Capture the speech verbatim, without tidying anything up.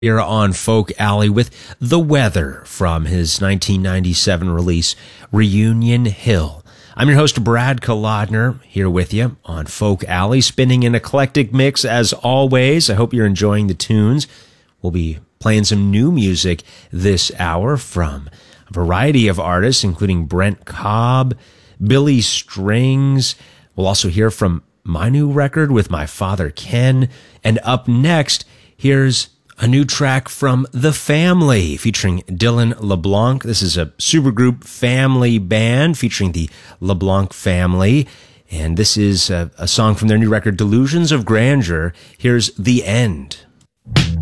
Here on Folk Alley with The Weather from his nineteen ninety-seven release, Reunion Hill. I'm your host, Brad Kolodner, here with you on Folk Alley, spinning an eclectic mix as always. I hope you're enjoying the tunes. We'll be playing some new music this hour from a variety of artists, including Brent Cobb, Billy Strings. We'll also hear from my new record with my father, Ken. And up next, here's a new track from The Family featuring Dylan LeBlanc. This is a supergroup family band featuring the LeBlanc family. And this is a, a song from their new record, Delusions of Grandeur. Here's The End.